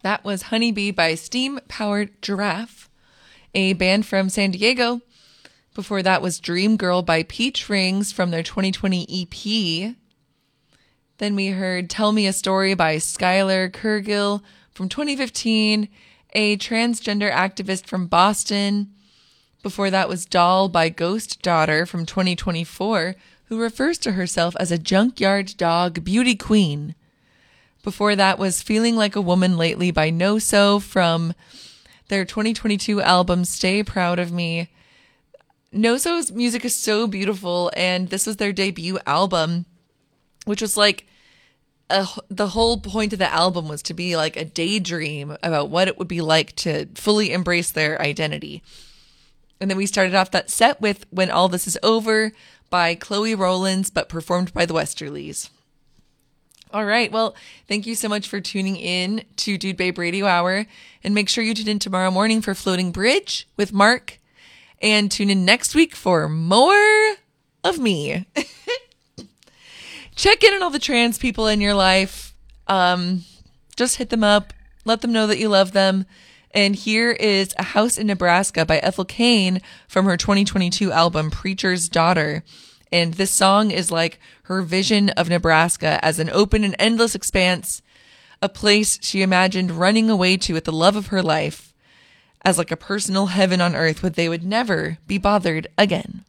That was Honeybee by Steam Powered Giraffe, a band from San Diego. Before that was Dream Girl by Peach Rings from their 2020 EP. Then we heard Tell Me a Story by Skylar Kurgil from 2015, a transgender activist from Boston. Before that was Doll by Ghost Daughter from 2024, who refers to herself as a junkyard dog beauty queen. Before that was Feeling Like a Woman Lately by No-So from their 2022 album Stay Proud of Me. No-So's music is so beautiful, and this was their debut album, which was like the whole point of the album was to be like a daydream about what it would be like to fully embrace their identity. And then we started off that set with When All This Is Over by Chloe Rowlands, but performed by the Westerlies. All right. Well, thank you so much for tuning in to Dude Babe Radio Hour. And make sure you tune in tomorrow morning for Floating Bridge with Mark. And tune in next week for more of me. Check in on all the trans people in your life. Just hit them up. Let them know that you love them. And here is A House in Nebraska by Ethel Cain from her 2022 album Preacher's Daughter. And this song is like her vision of Nebraska as an open and endless expanse, a place she imagined running away to with the love of her life, as like a personal heaven on earth where they would never be bothered again.